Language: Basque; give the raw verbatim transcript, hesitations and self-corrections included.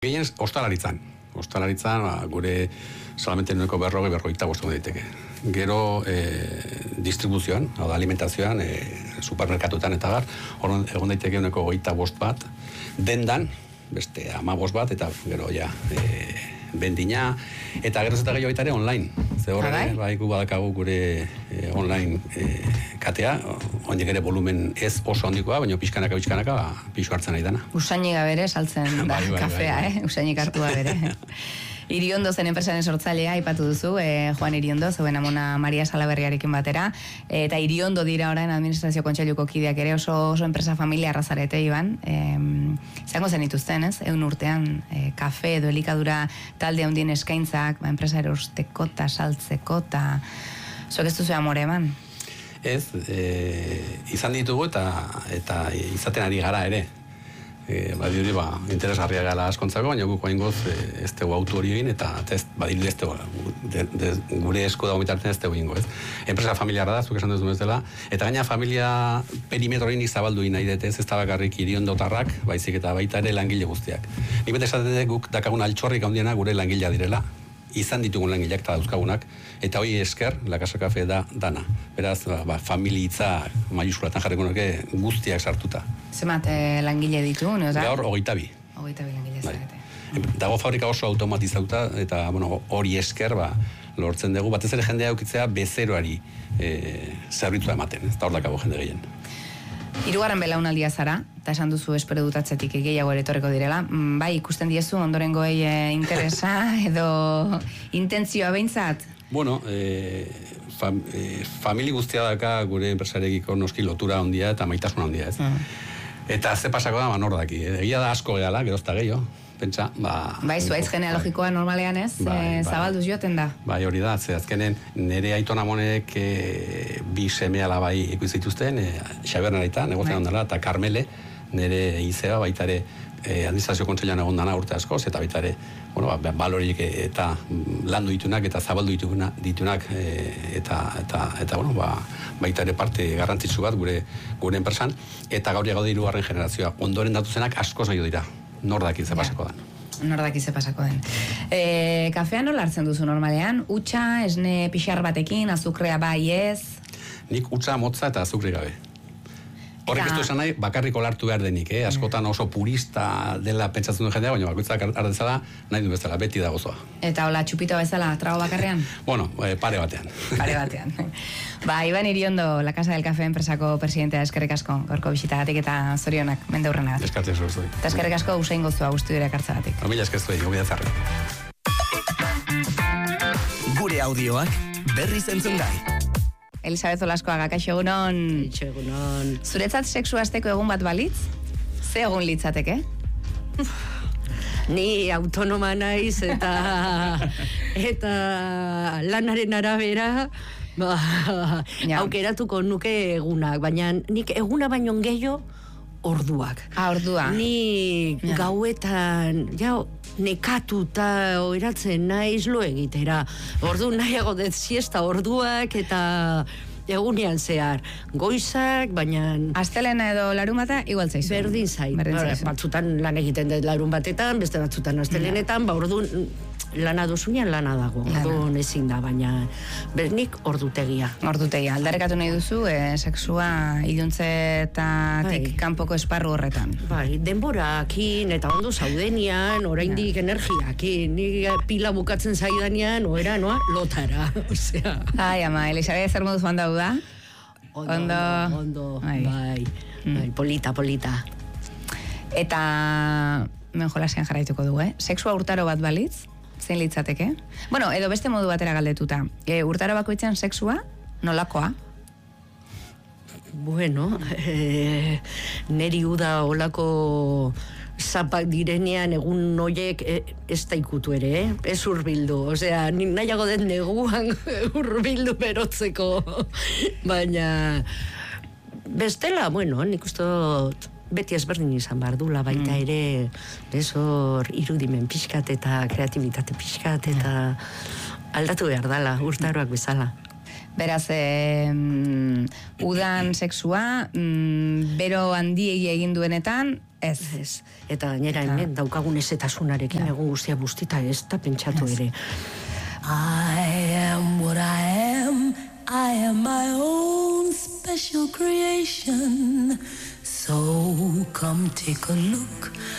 Gehien ostalaritzan. Ostalaritzan, ba, gure solamente nuneko berroge, berrogeita bostu daiteke. Gero e, distribuzioan, hau da alimentazioan, e, supermerkatutan eta gar, hor egon daiteke nuneko goita bost bat, dendan, beste ama bost bat, eta gero ja, e, bendina, eta gero zeta gehiago baita ere online. Ze horre, bai, gu badakagu gure e, online e, katea, ondik ere volumen ez oso handikoa, baina pixkanaka, pixkanaka, ba, pixu hartzen nahi dana. Usainik bere saltzen da bai, bai, kafea, bai, bai. eh? Usainik hartua bere. Iriondo zen enpresaren sortzailea, aipatu duzu, eh, Juan Iriondo, zeuen amona Maria Salaberriarekin batera, eta Iriondo dira orain administrazio kontseiluko kideak ere oso, oso enpresa familia arrazarete, Iban. Eh, zango zen ituzten, ez? Egun urtean, eh, kafe edo elikadura talde handien eskaintzak, ba, enpresa erosteko eta saltzeko, eta zuek ez duzu amore eman? Ez, e, izan ditugu eta eta izaten ari gara ere. E, badiuri, ba, interesgarria gala askontzako, baina guk oaingoz e, ez dugu autu hori egin, eta ez, badiri ez dugu, de, de, gure esku dago mitartzen ez dugu ingo, ez. Enpresa familiarra da, zuk esan duzu ez dela, eta gaina familia perimetro hori zabaldu nahi dut, ez ez da bakarrik Iriondotarrak, baizik eta baita ere langile guztiak. Nik bete esaten dut guk dakagun altxorrik handiena gure langilea direla, izan ditugun langileak eta dauzkagunak, eta hori esker, La Casa Cafe da dana. Beraz, ba, ba, familia hitza maiuskulatan jarriko nuke guztiak sartuta. Zemat eh, langile ditu, nio da? Gaur, hogeita bi. Hogeita bi langile zarete. Dago fabrika oso automatizauta, eta bueno, hori esker, ba, lortzen dugu, batez ere jendea eukitzea bezeroari e, zerbitzua ematen, ez da hor dakago jende gehien. Hirugarren belaunaldia zara, eta esan duzu espero dutatzetik gehiago ere etorreko direla. Bai, ikusten diezu ondorengoei e, interesa edo intentzioa behintzat? Bueno, e, fam, e, famili guztia daka gure enpresarekiko noski lotura handia eta maitasuna handia, ez? Mm. Eta ze pasako da, man hor daki. Egia da asko gehala, gerozta gehiago. Pentsa, ba... Bai, zuaitz genealogikoa normalean ez, bai, e, zabalduz joten da. Bai, hori da, ze azkenen nire aitona monek e, bi seme alabai ikuizituzten, e, Xaber Naraita, negozian bai. Ondala, eta Karmele, nire izeba, baita ere e, administrazio kontseilan egon dana urte askoz, eta baita ere, bueno, ba, balorik eta landu ditunak, eta zabaldu ditunak, ditunak e, eta, eta, eta, bueno, ba, baita ere parte garrantzitsu bat gure, gure enpresan, eta gaur gaude hirugarren generazioa, ondoren datuzenak askoz nahi dira. Nordaki ze pasako den. Nordaki ze pasako den. E, kafea nola hartzen duzu normalean? Utxa, esne pixar batekin, azukrea bai ez? Nik utxa, motza eta azukri gabe. Horrek ez du esan nahi, bakarrik olartu behar denik, eh? Askotan oso purista dela pentsatzen duen jendea, baina bakoitzak ardezala nahi du bezala, beti da gozoa. Eta hola, txupito bezala, trago bakarrean? Bueno, eh, pare batean. Pare batean. Ba, Iban Iriondo, La Casa del Café enpresako presidentea, eskerrik asko, gorko bisitagatik eta zorionak, mende hurrenagatik. Eskertzen zuzui. Eta eskerrik asko usain gozua guztu dira kartzagatik. Amila eskertzui, gobida zarri. Gure audioak berriz entzun gai. Elisabeth Olaskoaga, kaixo egunon. Kaixo egunon. Zuretzat sexu asteko egun bat balitz? Ze egun litzateke? Ni autonoma naiz eta eta lanaren arabera ba, aukeratuko nuke egunak, baina nik eguna baino gehiago orduak. Ah, ordua. Ni ja. Gauetan, ja, nekatuta oeratzen naiz lo egitera. Ordu nahiago dut siesta orduak eta egunean zehar. Goizak, baina... Astelena edo larunbata igual zaizu. Berdin zait. Batzutan lan egiten dut larun batetan, beste batzutan astelenetan, ba ordu lana duzunean lana dago. Ordu ezin da, baina bernik ordutegia. Ordutegia. Aldarrekatu nahi duzu, eh, sexua iluntzetatik bai. Kanpoko esparru horretan. Bai, denborakin eta ondo zaudenian, oraindik ja. Energiakin, ni pila bukatzen zaidanean, oera, noa, lotara. Osea. Ai, ama, Elisabeth, zer moduz banda da? Ondo, ondo, ondo, bai, bai, mm. bai, polita, polita. Eta, menjolasean jarraituko du, eh? Sexua urtaro bat balitz? Zein litzateke? Bueno, edo beste modu batera galdetuta. E, urtaro bakoitzen sexua, nolakoa? Bueno, e, neri uda olako zapak direnean egun noiek e, ez da ikutu ere, eh? Ez urbildu. Osea, nahiago den neguan urbildu berotzeko. Baina, bestela, bueno, nik uste beti ezberdin izan behar dula, baita mm. ere bezor irudimen pixkat eta kreatibitate pixkat eta aldatu behar dala, urtaroak bezala. Beraz, eh, udan sexua, mm, bero handiei egin duenetan, Ez. Ez. Eta gainera hemen daukagun ezetasunarekin egun guztia bustita ez da pentsatu ere. I am what I am, I am my own special creation. So come take a look